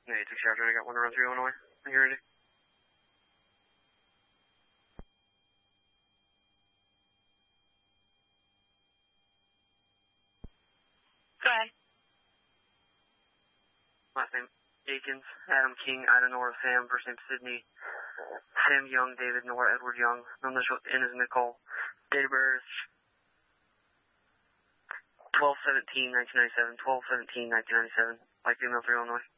Yeah, you took Charger. I got one around 3 Illinois. Are you ready? Go ahead. Last name Akins, Adam King, Ida Nora, Sam, first name Sydney, Sam Young, David Nora, Edward Young, no initial N is Nicole. Date of birth 12/17/1997, 12/17/1997, like female 3 Illinois.